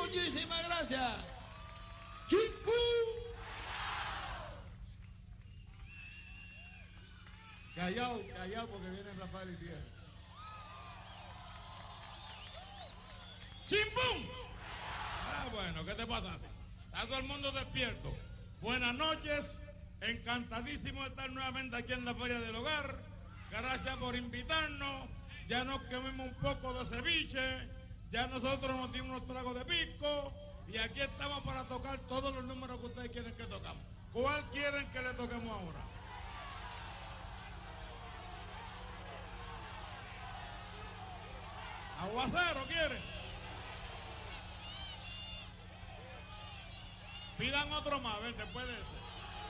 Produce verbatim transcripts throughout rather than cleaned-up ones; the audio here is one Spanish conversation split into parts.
Muchísimas gracias. ¡Chimpú! Callao, callao, porque viene Rafael y Tierra. ¡Chimpum! Ah, bueno, ¿qué te pasa a ti? Está todo el mundo despierto. Buenas noches, encantadísimo de estar nuevamente aquí en la Feria del Hogar. Gracias por invitarnos. Ya nos comimos un poco de ceviche, ya nosotros nos dimos unos tragos de pisco y aquí estamos para tocar todos los números que ustedes quieren que tocamos. ¿Cuál quieren que le toquemos ahora? ¿Aguacero quieren? Pidan otro más, a ver, después de ese.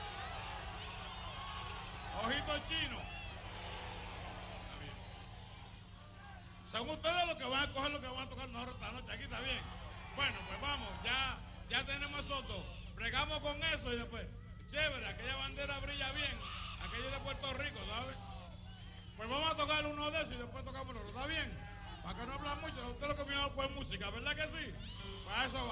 Ojitos chinos. Está bien. Son ustedes los que van a coger lo que van a tocar nosotros esta noche. Aquí está bien. Bueno, pues vamos, ya, ya tenemos eso todo. Bregamos con eso y después, chévere, aquella bandera brilla bien. Aquella de Puerto Rico, ¿sabes? Pues vamos a tocar uno de esos y después tocamos el otro. ¿Está bien? Para que no hablan mucho, usted lo que vino fue música, ¿verdad que sí? Para eso